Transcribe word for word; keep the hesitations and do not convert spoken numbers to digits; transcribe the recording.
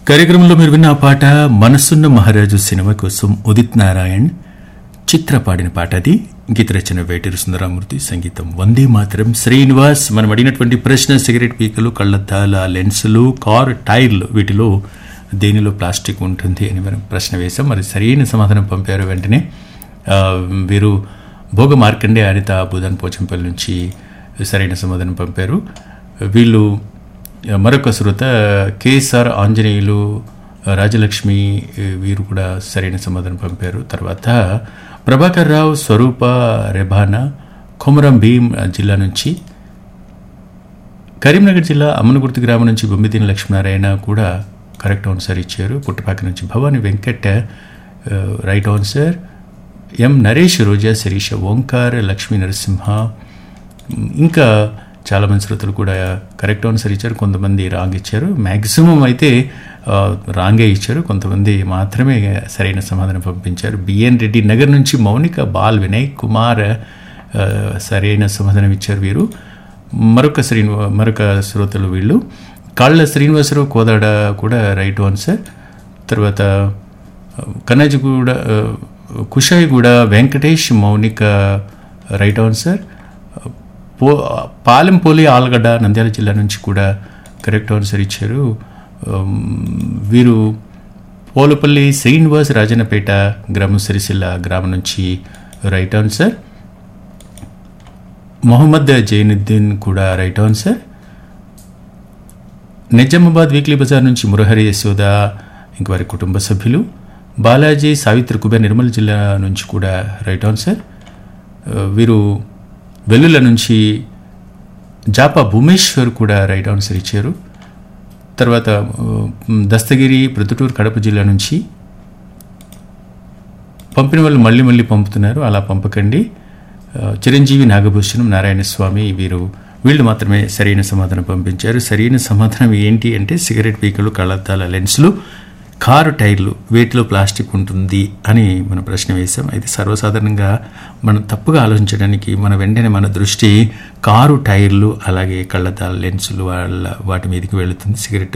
కార్యక్రమంలో మీరు విన్న ఆ పాట మనసున్న మహారాజు సినిమా కోసం ఉదిత్ నారాయణ్ చిత్ర పాడిన పాట. అది గీత రచన వేటూరి సుందరమూర్తి, సంగీతం వందే మాతరం శ్రీనివాస్. మనం అడిగినటువంటి ప్రశ్న సిగరెట్ పీకలు, కళ్ళద్దాల లెన్సులు, కార్ టైర్లు వీటిలో దేనిలో ప్లాస్టిక్ ఉంటుంది అని మనం ప్రశ్న వేశాం. మరి సరైన సమాధానం పంపారు వెంటనే వీరు భోగ మార్కండే అనిత బుధన్ పోచంపల్లి నుంచి సరైన సమాధానం పంపారు. వీళ్ళు మరొక శ్రోత కేఎస్ఆర్ ఆంజనేయులు, రాజలక్ష్మి వీరు కూడా సరైన సమాధానం పంపారు. తర్వాత ప్రభాకర్ రావు, స్వరూప, రెబానా కొమరం భీం జిల్లా నుంచి, కరీంనగర్ జిల్లా అమ్మనగుర్తి గ్రామం నుంచి బొమ్మిదిని లక్ష్మీనారాయణ కూడా కరెక్ట్ ఆన్సర్ ఇచ్చారు. పుట్టపాక నుంచి భవాని వెంకట్ రైట్ ఆన్సర్. ఎం నరేష్, రోజా, శిరీష, ఓంకార్, లక్ష్మీ నరసింహ ఇంకా చాలామంది శ్రోతలు కూడా కరెక్ట్ ఆన్సర్ ఇచ్చారు. కొంతమంది రాంగ్ ఇచ్చారు. మ్యాక్సిమం అయితే రాంగే ఇచ్చారు. కొంతమంది మాత్రమే సరైన సమాధానం పంపించారు. బిఎన్ రెడ్డి నగర్ నుంచి మౌనిక, బాల్, వినయ్ కుమార్ సరైన సమాధానం ఇచ్చారు. వీరు మరొక శ్రీనివా మరొక శ్రోతలు వీళ్ళు కాళ్ళ శ్రీనివాసరావు, కోదాడ కూడా రైట్ ఆన్సర్. తర్వాత కన్నాజిగూడ, కుషాయిగూడ వెంకటేష్, మౌనిక రైట్ ఆన్సర్. పో పాలెంపోలి, ఆలగడ్డ, నంద్యాల జిల్లా నుంచి కూడా కరెక్ట్ ఆన్సర్ ఇచ్చారు. వీరు పోలపల్లి శ్రీనివాస్, రాజన్నపేట గ్రామం, సిరిసిల్ల గ్రామం నుంచి రైట్ ఆన్సర్. మొహమ్మద్ జైనుద్దీన్ కూడా right answer. Nizamabad weekly Bazar నుంచి మురహరి, యశోద ఇంక వారి కుటుంబ సభ్యులు, బాలాజీ, సావిత్రి, కుబేర్ నిర్మల్ జిల్లా నుంచి కూడా రైట్ ఆన్సర్. వీరు వెల్లుల నుంచి జాపా భూమేశ్వర్ కూడా రైట్ ఆన్సర్ ఇచ్చారు. తర్వాత దస్తగిరి, ప్రొద్దుటూరు, కడప జిల్లా నుంచి పంపిన వాళ్ళు మళ్ళీ మళ్ళీ పంపుతున్నారు, అలా పంపకండి. చిరంజీవి, నాగభూషణం, నారాయణ స్వామి వీరు వీళ్ళు మాత్రమే సరైన సమాధానం పంపించారు. సరైన సమాధానం ఏంటి అంటే సిగరెట్ పీకలు, కళ్ళద్దాల లెన్సులు, కారు టైర్లు వీటిలో ప్లాస్టిక్ ఉంటుంది అని మనం ప్రశ్న వేశాం. అయితే సర్వసాధారణంగా మనం తప్పుగా ఆలోచించడానికి మన వెంటనే మన దృష్టి కారు టైర్లు అలాగే కళ్ళద్దాల లెన్సులు వాళ్ళ వాటి మీదకి వెళుతుంది. సిగరెట్